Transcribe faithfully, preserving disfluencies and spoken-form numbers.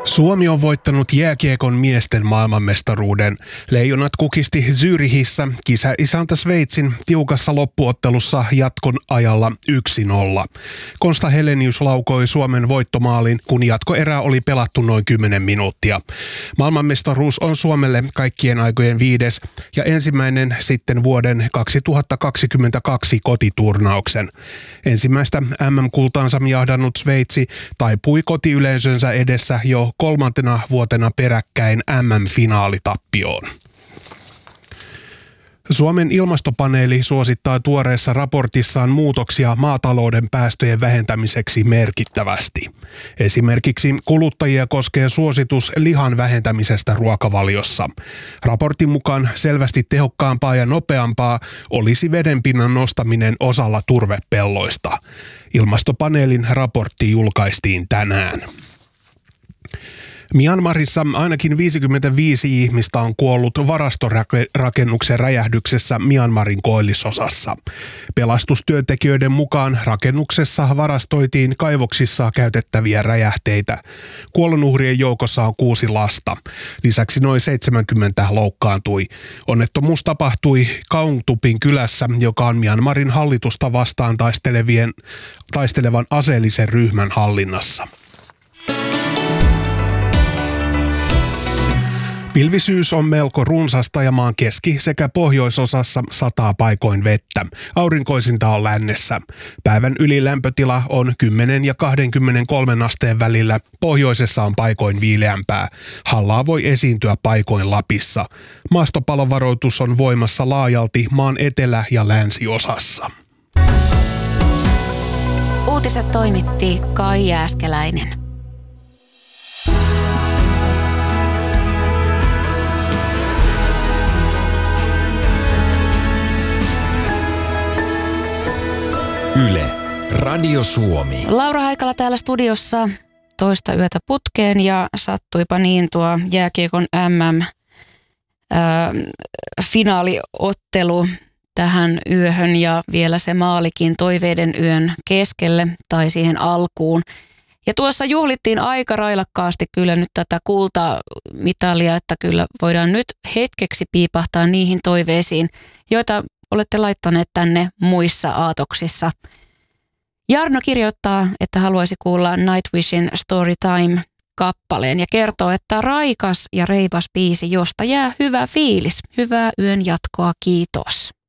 Suomi on voittanut jääkiekon miesten maailmanmestaruuden. Leijonat kukisti Zyrihissä kisaisäntä Sveitsin tiukassa loppuottelussa jatkon ajalla yksi nolla. Konsta Helenius laukoi Suomen voittomaalin, kun jatkoerää oli pelattu noin kymmenen minuuttia. Maailmanmestaruus on Suomelle kaikkien aikojen viides ja ensimmäinen sitten vuoden kaksituhattakaksikymmentäkaksi kotiturnauksen. Ensimmäistä M M-kultaansa jahdannut Sveitsi taipui kotiyleisönsä edessä jo kolmantena vuotena peräkkäin M M-finaalitappioon. Suomen ilmastopaneeli suosittaa tuoreessa raportissaan muutoksia maatalouden päästöjen vähentämiseksi merkittävästi. Esimerkiksi kuluttajia koskee suositus lihan vähentämisestä ruokavaliossa. Raportin mukaan selvästi tehokkaampaa ja nopeampaa olisi vedenpinnan nostaminen osalla turvepelloista. Ilmastopaneelin raportti julkaistiin tänään. Myanmarissa ainakin viisikymmentäviisi ihmistä on kuollut varastorakennuksen räjähdyksessä Myanmarin koillisosassa. Pelastustyöntekijöiden mukaan rakennuksessa varastoitiin kaivoksissa käytettäviä räjähteitä. Kuolonuhrien joukossa on kuusi lasta. Lisäksi noin seitsemänkymmentä loukkaantui. Onnettomuus tapahtui Kaungtupin kylässä, joka on Myanmarin hallitusta vastaan taistelevien, taistelevan aseellisen ryhmän hallinnassa. Pilvisyys on melko runsasta ja maan keski- sekä pohjoisosassa sataa paikoin vettä. Aurinkoisinta on lännessä. Päivän ylilämpötila on kymmenen ja kaksikymmentäkolme asteen välillä. Pohjoisessa on paikoin viileämpää. Hallaa voi esiintyä paikoin Lapissa. Maastopalovaroitus on voimassa laajalti maan etelä- ja länsiosassa. Uutiset toimitti Kai Jääskeläinen. Yle, Radio Suomi. Laura Haikala täällä studiossa toista yötä putkeen ja sattuipa niin tuo jääkiekon M M-finaaliottelu tähän yöhön ja vielä se maalikin toiveiden yön keskelle tai siihen alkuun. Ja tuossa juhlittiin aika railakkaasti kyllä nyt tätä kultamitalia, että kyllä voidaan nyt hetkeksi piipahtaa niihin toiveisiin, joita olette laittaneet tänne muissa aatoksissa. Jarno kirjoittaa, että haluaisi kuulla Nightwishin Storytime-kappaleen ja kertoo, että raikas ja reipas biisi, josta jää hyvä fiilis. Hyvää yön jatkoa, kiitos.